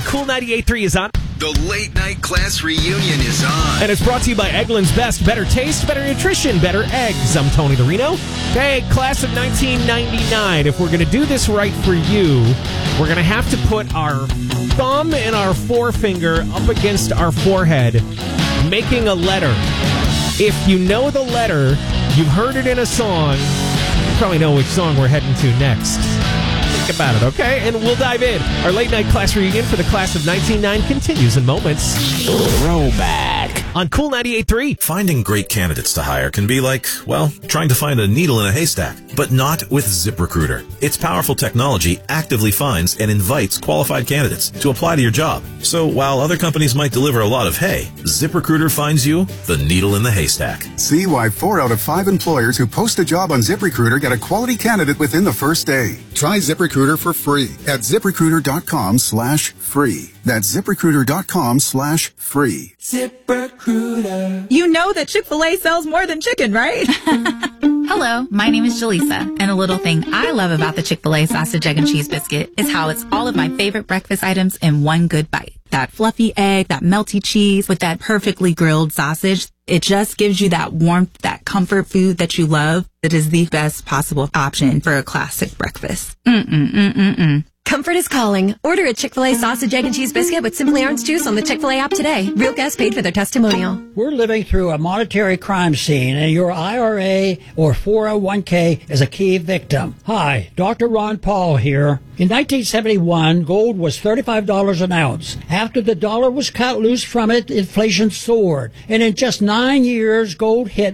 Cool 98.3 is on. The late night class reunion is on. And it's brought to you by Eggland's Best. Better taste, better nutrition, better eggs. I'm Tony the Reno. Hey, class of 1999. If we're going to do this right for you, we're going to have to put our thumb and our forefinger up against our forehead, making a letter. If you know the letter, you've heard it in a song, you probably know which song we're heading to next. Think about it, okay? And we'll dive in. Our late night class reunion for the class of 1999 continues in moments. Throwback. On Cool 98.3. Finding great candidates to hire can be like, well, trying to find a needle in a haystack, but not with ZipRecruiter. Its powerful technology actively finds and invites qualified candidates to apply to your job. So while other companies might deliver a lot of hay, ZipRecruiter finds you the needle in the haystack. See why 4 out of 5 employers who post a job on ZipRecruiter get a quality candidate within the first day. Try ZipRecruiter for free at ZipRecruiter.com/free. That's ZipRecruiter.com/free. ZipRecruiter. You know that Chick-fil-A sells more than chicken, right? Hello, my name is Jaleesa, and a little thing I love about the Chick-fil-A sausage, egg, and cheese biscuit is how it's all of my favorite breakfast items in one good bite. That fluffy egg, that melty cheese with that perfectly grilled sausage. It just gives you that warmth, that comfort food that you love. It is the best possible option for a classic breakfast. Comfort is calling. Order a Chick-fil-A sausage, egg, and cheese biscuit with Simply Orange Juice on the Chick-fil-A app today. Real guests paid for their testimonial. We're living through a monetary crime scene, and your IRA or 401k is a key victim. Hi, Dr. Ron Paul here. In 1971, gold was $35 an ounce. After the dollar was cut loose from it, inflation soared. And in just 9 years, gold hit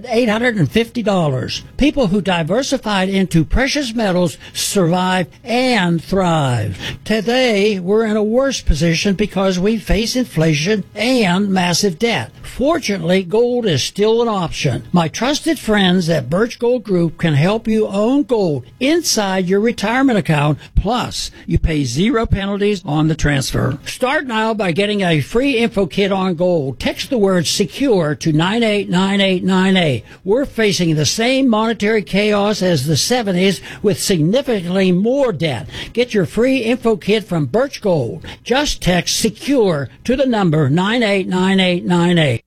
$850. People who diversified into precious metals survived and thrived. Today, we're in a worse position because we face inflation and massive debt. Fortunately, gold is still an option. My trusted friends at Birch Gold Group can help you own gold inside your retirement account. Plus, you pay 0 penalties on the transfer. Start now by getting a free info kit on gold. Text the word SECURE to 989898. We're facing the same monetary chaos as the 70s with significantly more debt. Get your free info kit from Birch Gold. Just text SECURE to the number 989898.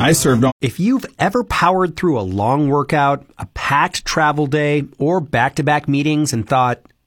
If you've ever powered through a long workout, a packed travel day, or back-to-back meetings and thought,